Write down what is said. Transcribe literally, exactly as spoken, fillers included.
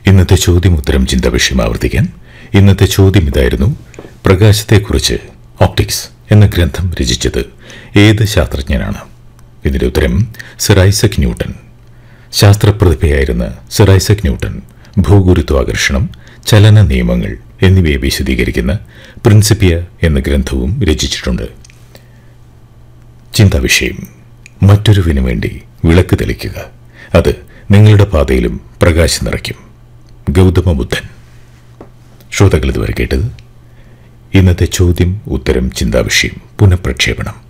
ഇന്നത്തെ ചോദ്യം ഉത്തരം ചിന്താ വിഷയം ആവർത്തിക്കാൻ. ഇന്നത്തെ ചോദ്യം ഇതായിരുന്നു: പ്രകാശത്തെക്കുറിച്ച് ഓപ്റ്റിക്സ് എന്ന ഗ്രന്ഥം രചിച്ചത് ഏത് ശാസ്ത്രജ്ഞനാണ്? ഇതിന്റെ ഉത്തരം sir Isaac Newton. ശാസ്ത്രപ്രതിഭയായിരുന്ന sir Isaac Newton ഭൂഗുരുത്വാകർഷണം, ചലന നിയമങ്ങൾ എന്നിവയെ വിശദീകരിക്കുന്ന പ്രിൻസിപ്പിയ എന്ന ഗ്രന്ഥവും രചിച്ചിട്ടുണ്ട്. ചിന്താ വിഷയം: മറ്റൊരുവിനു വേണ്ടി വിളക്ക് തെളിക്കുക, അത് നിങ്ങളുടെ പാതയിലും പ്രകാശം നിറയ്ക്കും. ഗൗതമ ബുദ്ധൻ. ശ്രോതാക്കൾ ഇതുവരെ കേട്ടത് ഇന്നത്തെ ചോദ്യം ഉത്തരം ചിന്താ വിഷയം പുനഃപ്രക്ഷേപണം.